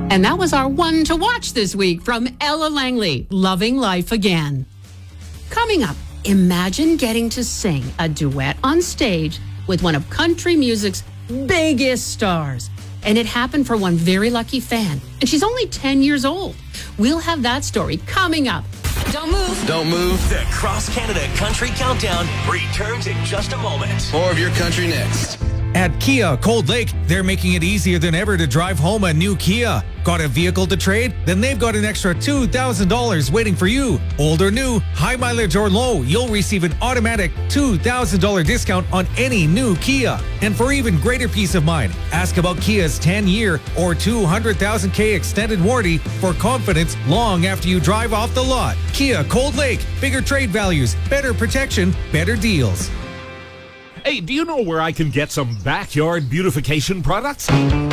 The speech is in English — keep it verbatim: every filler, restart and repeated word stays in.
And that was our one to watch this week from Ella Langley, Loving Life Again. Coming up, imagine getting to sing a duet on stage with one of country music's biggest stars. And it happened for one very lucky fan. And she's only ten years old. We'll have that story coming up. Don't move. Don't move. The Cross Canada Country Countdown returns in just a moment. More of your country next. At Kia Cold Lake, they're making it easier than ever to drive home a new Kia. Got a vehicle to trade? Then they've got an extra two thousand dollars waiting for you. Old or new, high mileage or low, you'll receive an automatic two thousand dollars discount on any new Kia. And for even greater peace of mind, ask about Kia's ten-year or two hundred thousand K extended warranty for confidence long after you drive off the lot. Kia Cold Lake, bigger trade values, better protection, better deals. Hey, do you know where I can get some backyard beautification products?